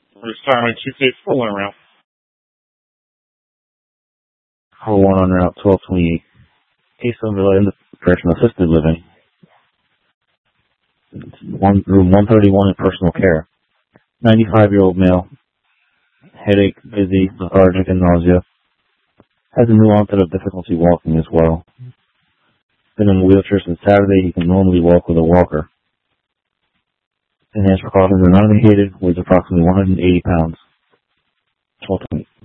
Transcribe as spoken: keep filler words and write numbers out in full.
Retirement two K four one route. four one on route twelve twenty-eight. Case number in the person assisted living. One, room one thirty-one in personal care. ninety-five-year-old male. Headache, dizzy, lethargic, and nausea. Has a new onset of difficulty walking as well. Been in a wheelchair since Saturday. He can normally walk with a walker. Enhanced precautions are not indicated. Weighs approximately one hundred eighty pounds. twelve twenty.